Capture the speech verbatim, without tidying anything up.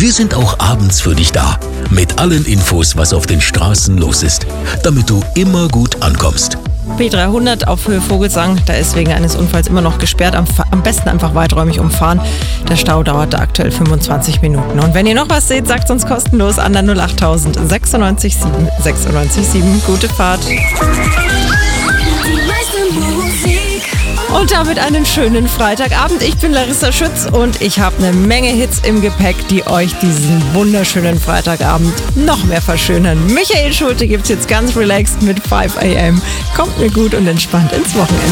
Wir sind auch abends für dich da. Mit allen Infos, was auf den Straßen los ist. Damit du immer gut ankommst. B dreihundert auf Höhe Vogelsang, da ist wegen eines Unfalls immer noch gesperrt. Am, am besten einfach weiträumig umfahren. Der Stau dauert da aktuell fünfundzwanzig Minuten. Und wenn ihr noch was seht, sagt uns kostenlos an der null acht null null sechsundneunzig sieben sechsundneunzig sieben. Gute Fahrt. Und damit einen schönen Freitagabend. Ich bin Larissa Schütz und ich habe eine Menge Hits im Gepäck, die euch diesen wunderschönen Freitagabend noch mehr verschönern. Michael Schulte gibt's jetzt ganz relaxed mit five a m. Kommt mir gut und entspannt ins Wochenende.